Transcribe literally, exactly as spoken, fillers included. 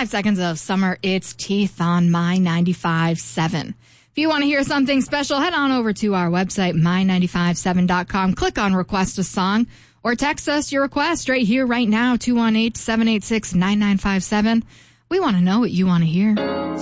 Five seconds of summer, it's Teeth on My ninety-five point seven. If you want to hear something special, head on over to our website, my nine five seven dot com. Click on Request a Song or text us your request right here, right now, two one eight, seven eight six, nine nine five seven. We want to know what you want to hear.